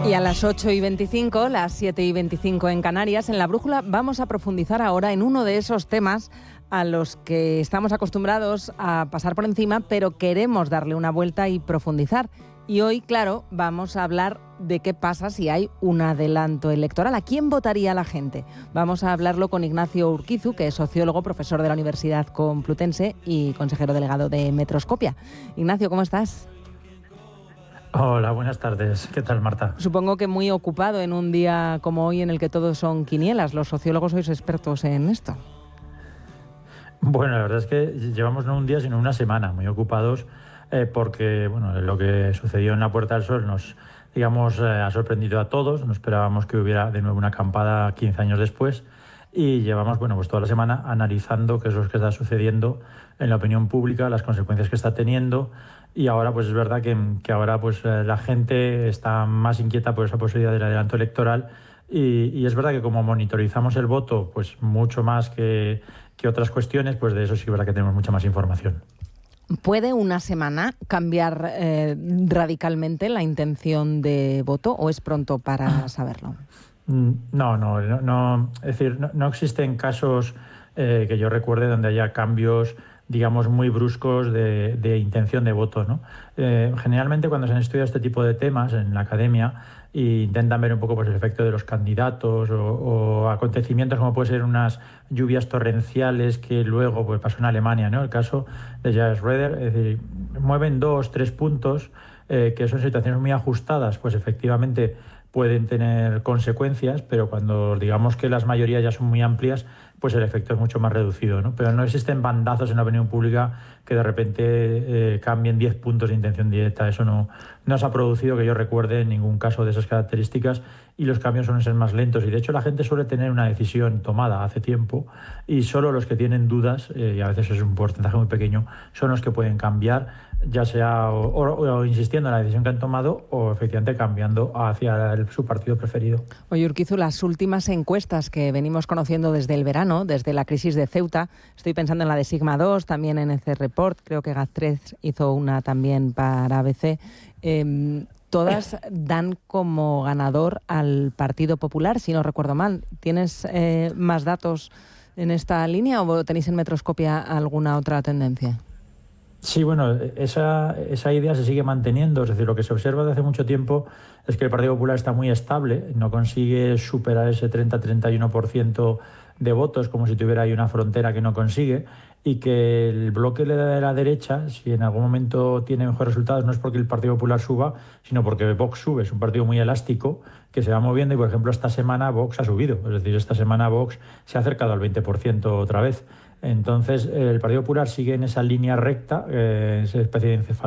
Y a las 8:25, las 7:25 en Canarias, en La Brújula vamos a profundizar ahora en uno de esos temas a los que estamos acostumbrados a pasar por encima, pero queremos darle una vuelta y profundizar. Y hoy, claro, vamos a hablar de qué pasa si hay un adelanto electoral. ¿A quién votaría la gente? Vamos a hablarlo con Ignacio Urquizu, que es sociólogo, profesor de la Universidad Complutense y consejero delegado de Metroscopia. Ignacio, ¿cómo estás? Hola, buenas tardes. ¿Qué tal, Marta? Supongo que muy ocupado en un día como hoy en el que todos son quinielas. Los sociólogos sois expertos en esto. Bueno, la verdad es que llevamos no un día, sino una semana muy ocupados porque bueno, lo que sucedió en la Puerta del Sol nos, digamos, ha sorprendido a todos. No esperábamos que hubiera de nuevo una acampada 15 años después y llevamos, bueno, pues toda la semana analizando qué es lo que está sucediendo en la opinión pública, las consecuencias que está teniendo. Y ahora pues es verdad que ahora pues la gente está más inquieta por esa posibilidad del adelanto electoral y es verdad que como monitorizamos el voto pues mucho más que otras cuestiones, pues de eso sí que es verdad que tenemos mucha más información. ¿Puede una semana cambiar radicalmente la intención de voto o es pronto para saberlo? No. Es decir, no existen casos que yo recuerde donde haya cambios, digamos, muy bruscos de intención de voto, ¿no? Generalmente cuando se han estudiado este tipo de temas en la academia e intentan ver un poco pues, el efecto de los candidatos o acontecimientos como puede ser unas lluvias torrenciales que luego pues, pasó en Alemania, ¿no? El caso de Gerhard Schröder, es decir, mueven 2-3 puntos que son situaciones muy ajustadas, pues efectivamente pueden tener consecuencias, pero cuando digamos que las mayorías ya son muy amplias, pues el efecto es mucho más reducido, ¿no? Pero no existen bandazos en la opinión pública que de repente cambien 10 puntos de intención directa. Eso no se ha producido, que yo recuerde, en ningún caso de esas características, y los cambios suelen ser más lentos. Y de hecho la gente suele tener una decisión tomada hace tiempo y solo los que tienen dudas, y a veces es un porcentaje muy pequeño, son los que pueden cambiar, ya sea o insistiendo en la decisión que han tomado o efectivamente cambiando hacia su partido preferido. Oye, Urquizu, las últimas encuestas que venimos conociendo desde el verano, desde la crisis de Ceuta, estoy pensando en la de Sigma 2, también en EC Report, creo que GAT3 hizo una también para ABC, todas dan como ganador al Partido Popular, si no recuerdo mal. ¿Tienes más datos en esta línea o tenéis en Metroscopia alguna otra tendencia? Sí, bueno, esa idea se sigue manteniendo. Es decir, lo que se observa desde hace mucho tiempo es que el Partido Popular está muy estable, no consigue superar ese 30-31% de votos, como si tuviera ahí una frontera que no consigue, y que el bloque de la derecha, si en algún momento tiene mejores resultados, no es porque el Partido Popular suba, sino porque Vox sube. Es un partido muy elástico que se va moviendo y, por ejemplo, esta semana Vox ha subido. Es decir, esta semana Vox se ha acercado al 20% otra vez. Entonces, el Partido Popular sigue en esa línea recta, esa especie de encefalograma